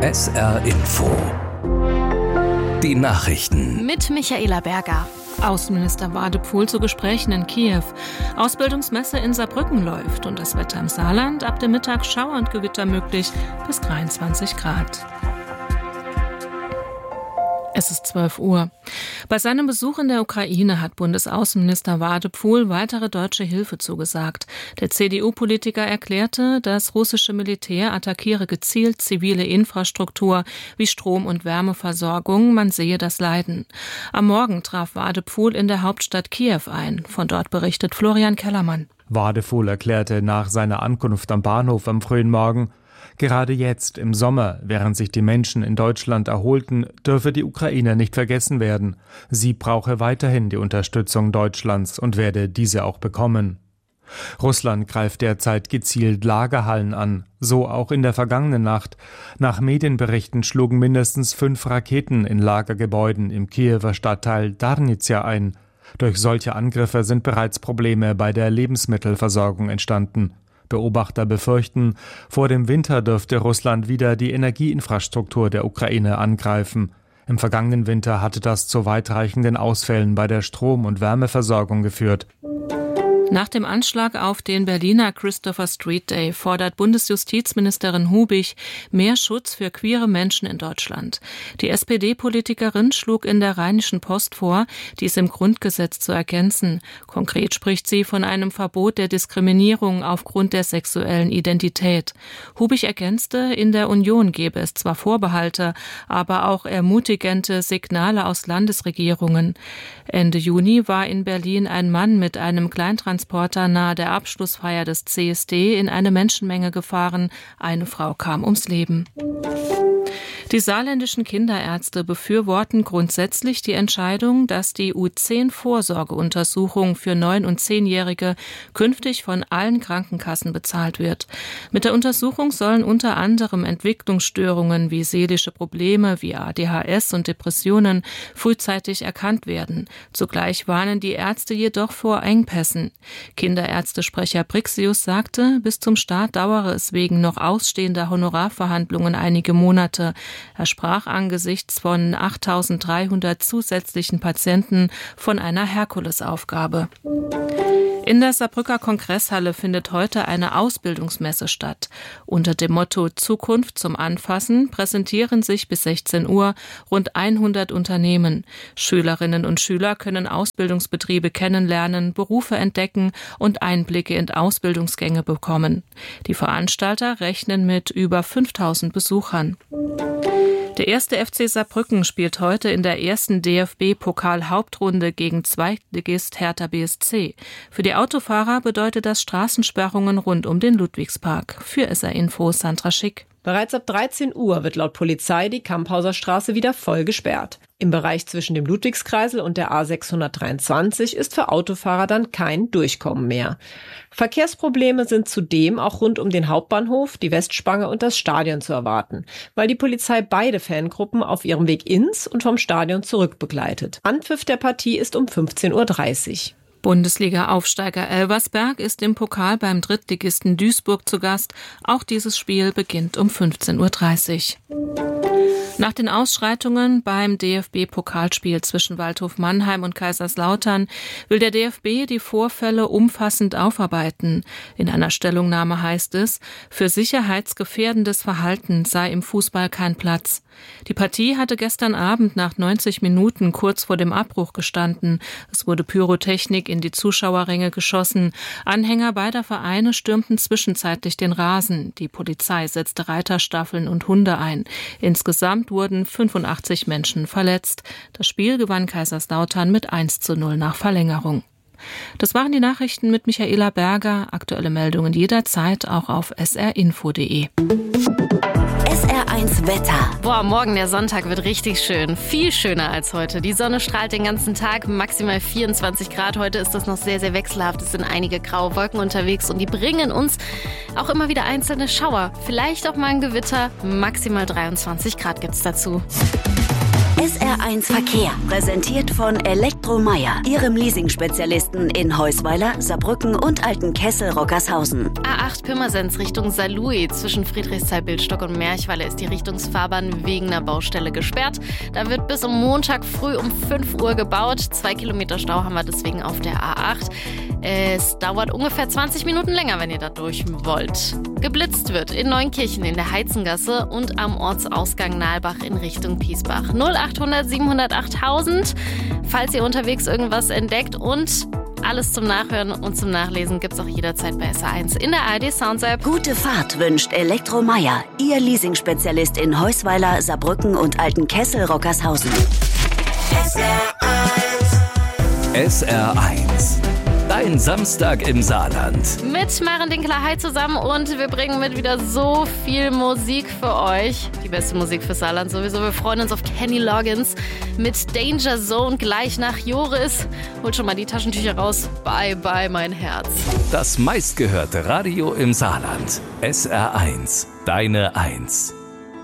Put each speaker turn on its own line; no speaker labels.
SR Info. Die Nachrichten.
Mit Michaela Berger. Außenminister Wadephul zu Gesprächen in Kiew. Ausbildungsmesse in Saarbrücken läuft und das Wetter im Saarland. Ab dem Mittag Schauer und Gewitter möglich bis 23 Grad. Es ist 12 Uhr. Bei seinem Besuch in der Ukraine hat Bundesaußenminister Wadephul weitere deutsche Hilfe zugesagt. Der CDU-Politiker erklärte, das russische Militär attackiere gezielt zivile Infrastruktur wie Strom- und Wärmeversorgung, man sehe das Leiden. Am Morgen traf Wadephul in der Hauptstadt Kiew ein. Von dort berichtet Florian Kellermann.
Wadephul erklärte nach seiner Ankunft am Bahnhof am frühen Morgen: Gerade jetzt, im Sommer, während sich die Menschen in Deutschland erholten, dürfe die Ukraine nicht vergessen werden. Sie brauche weiterhin die Unterstützung Deutschlands und werde diese auch bekommen. Russland greift derzeit gezielt Lagerhallen an, so auch in der vergangenen Nacht. Nach Medienberichten schlugen mindestens 5 Raketen in Lagergebäuden im Kiewer Stadtteil Darnizja ein. Durch solche Angriffe sind bereits Probleme bei der Lebensmittelversorgung entstanden. Beobachter befürchten, vor dem Winter dürfte Russland wieder die Energieinfrastruktur der Ukraine angreifen. Im vergangenen Winter hatte das zu weitreichenden Ausfällen bei der Strom- und Wärmeversorgung geführt.
Nach dem Anschlag auf den Berliner Christopher Street Day fordert Bundesjustizministerin Hubich mehr Schutz für queere Menschen in Deutschland. Die SPD-Politikerin schlug in der Rheinischen Post vor, dies im Grundgesetz zu ergänzen. Konkret spricht sie von einem Verbot der Diskriminierung aufgrund der sexuellen Identität. Hubich ergänzte, in der Union gebe es zwar Vorbehalte, aber auch ermutigende Signale aus Landesregierungen. Ende Juni war in Berlin ein Mann mit einem Kleintransporter nahe der Abschlussfeier des CSD in eine Menschenmenge gefahren. Eine Frau kam ums Leben. Die saarländischen Kinderärzte befürworten grundsätzlich die Entscheidung, dass die U10-Vorsorgeuntersuchung für 9- und 10-Jährige künftig von allen Krankenkassen bezahlt wird. Mit der Untersuchung sollen unter anderem Entwicklungsstörungen wie seelische Probleme wie ADHS und Depressionen frühzeitig erkannt werden. Zugleich warnen die Ärzte jedoch vor Engpässen. Kinderärztesprecher Brixius sagte, bis zum Start dauere es wegen noch ausstehender Honorarverhandlungen einige Monate. Er sprach angesichts von 8.300 zusätzlichen Patienten von einer Herkulesaufgabe. In der Saarbrücker Kongresshalle findet heute eine Ausbildungsmesse statt. Unter dem Motto Zukunft zum Anfassen präsentieren sich bis 16 Uhr rund 100 Unternehmen. Schülerinnen und Schüler können Ausbildungsbetriebe kennenlernen, Berufe entdecken und Einblicke in Ausbildungsgänge bekommen. Die Veranstalter rechnen mit über 5.000 Besuchern. Der erste FC Saarbrücken spielt heute in der ersten DFB-Pokal-Hauptrunde gegen Zweitligist Hertha BSC. Für die Autofahrer bedeutet das Straßensperrungen rund um den Ludwigspark. Für SR Info Sandra Schick.
Bereits ab 13 Uhr wird laut Polizei die Kamphauser Straße wieder voll gesperrt. Im Bereich zwischen dem Ludwigskreisel und der A623 ist für Autofahrer dann kein Durchkommen mehr. Verkehrsprobleme sind zudem auch rund um den Hauptbahnhof, die Westspange und das Stadion zu erwarten, weil die Polizei beide Fangruppen auf ihrem Weg ins und vom Stadion zurück begleitet. Anpfiff der Partie ist um 15.30 Uhr.
Bundesliga-Aufsteiger Elversberg ist im Pokal beim Drittligisten Duisburg zu Gast. Auch dieses Spiel beginnt um 15.30 Uhr. Nach den Ausschreitungen beim DFB-Pokalspiel zwischen Waldhof Mannheim und Kaiserslautern will der DFB die Vorfälle umfassend aufarbeiten. In einer Stellungnahme heißt es, für sicherheitsgefährdendes Verhalten sei im Fußball kein Platz. Die Partie hatte gestern Abend nach 90 Minuten kurz vor dem Abbruch gestanden. Es wurde Pyrotechnik in die Zuschauerränge geschossen. Anhänger beider Vereine stürmten zwischenzeitlich den Rasen. Die Polizei setzte Reiterstaffeln und Hunde ein. Insgesamt wurden 85 Menschen verletzt. Das Spiel gewann Kaiserslautern mit 1:0 nach Verlängerung. Das waren die Nachrichten mit Michaela Berger. Aktuelle Meldungen jederzeit auch auf srinfo.de.
SR1 Wetter.
Boah, morgen der Sonntag wird richtig schön. Viel schöner als heute. Die Sonne strahlt den ganzen Tag, maximal 24 Grad. Heute ist das noch sehr, sehr wechselhaft. Es sind einige graue Wolken unterwegs und die bringen uns auch immer wieder einzelne Schauer. Vielleicht auch mal ein Gewitter. Maximal 23 Grad gibt's dazu.
SR1 Verkehr, präsentiert von Elektromeyer, Ihrem Leasing-Spezialisten in Heusweiler, Saarbrücken und Altenkessel-Rockershausen.
A8 Pirmasens Richtung Saarlouis. Zwischen Friedrichsthal-Bildstock und Merchweiler ist die Richtungsfahrbahn wegen einer Baustelle gesperrt. Da wird bis um Montag früh um 5 Uhr gebaut. 2 Kilometer Stau haben wir deswegen auf der A8. Es dauert ungefähr 20 Minuten länger, wenn ihr da durch wollt. Geblitzt wird in Neunkirchen in der Heizengasse und am Ortsausgang Nalbach in Richtung Piesbach. 0800 700 8000, falls ihr unterwegs irgendwas entdeckt, und alles zum Nachhören und zum Nachlesen gibt's auch jederzeit bei SR1 in der ARD Sounds App.
Gute Fahrt wünscht Elektromeyer, Ihr Leasing-Spezialist in Heusweiler, Saarbrücken und Altenkessel-Rockershausen.
SR1. Dein Samstag im Saarland.
Mit Maren Dinkler zusammen, und wir bringen mit wieder so viel Musik für euch. Die beste Musik für Saarland sowieso. Wir freuen uns auf Kenny Loggins mit Danger Zone gleich nach Joris. Holt schon mal die Taschentücher raus. Bye, bye, mein Herz.
Das meistgehörte Radio im Saarland. SR1. Deine 1.